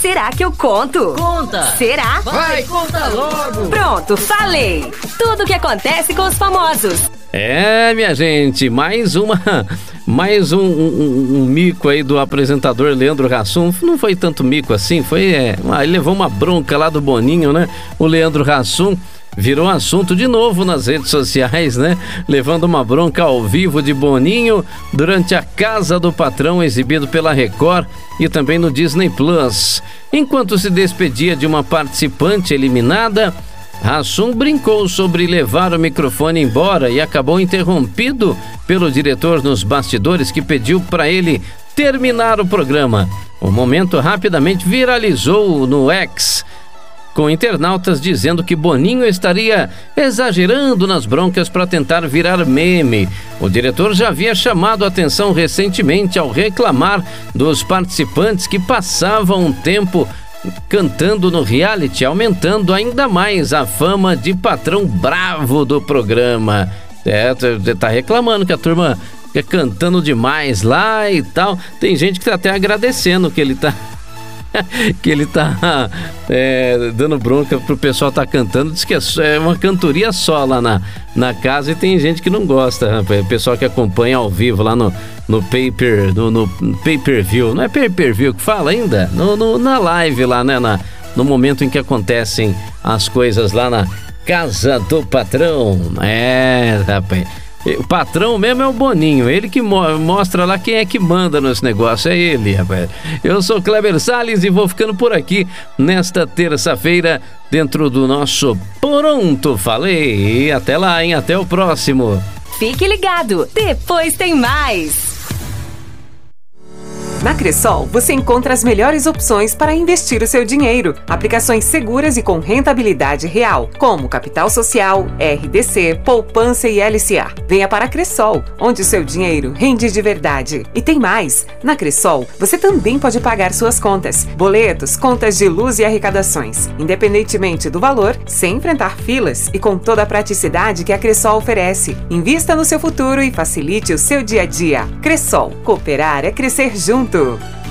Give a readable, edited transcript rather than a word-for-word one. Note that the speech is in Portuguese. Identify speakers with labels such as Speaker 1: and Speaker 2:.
Speaker 1: Será que eu conto?
Speaker 2: Conta!
Speaker 1: Será?
Speaker 2: Vai, conta logo!
Speaker 1: Pronto, falei! Tudo o que acontece com os famosos.
Speaker 3: Minha gente, mais um mico aí do apresentador Leandro Hassum. Não foi tanto mico assim, ele levou uma bronca lá do Boninho, né? O Leandro Hassum virou assunto de novo nas redes sociais, né? Levando uma bronca ao vivo de Boninho durante a Casa do Patrão, exibido pela Record e também no Disney Plus. Enquanto se despedia de uma participante eliminada, Hassum brincou sobre levar o microfone embora e acabou interrompido pelo diretor nos bastidores, que pediu para ele terminar o programa. O momento rapidamente viralizou no X, com internautas dizendo que Boninho estaria exagerando nas broncas para tentar virar meme. O diretor já havia chamado a atenção recentemente ao reclamar dos participantes que passavam um tempo cantando no reality, aumentando ainda mais a fama de patrão bravo do programa. Tá reclamando que a turma fica cantando demais lá e tal. Tem gente que tá até agradecendo que ele tá dando bronca pro pessoal tá cantando. Diz que é uma cantoria só lá na casa, e tem gente que não gosta, rapaz. O pessoal que acompanha ao vivo lá no pay-per-view. Não é pay-per-view que fala ainda? Na live lá, né? No momento em que acontecem as coisas lá na Casa do Patrão. Rapaz. O patrão mesmo é o Boninho, ele que mostra lá quem é que manda nesse negócio, é ele, rapaz. Eu sou Kleber Salles e vou ficando por aqui nesta terça-feira, dentro do nosso Pronto Falei. E até lá, hein? Até o próximo.
Speaker 1: Fique ligado, depois tem mais.
Speaker 4: Na Cressol, você encontra as melhores opções para investir o seu dinheiro. Aplicações seguras e com rentabilidade real, como Capital Social, RDC, Poupança e LCA. Venha para a Cressol, onde o seu dinheiro rende de verdade. E tem mais! Na Cressol, você também pode pagar suas contas, boletos, contas de luz e arrecadações, independentemente do valor, sem enfrentar filas e com toda a praticidade que a Cressol oferece. Invista no seu futuro e facilite o seu dia a dia. Cressol, cooperar é crescer junto.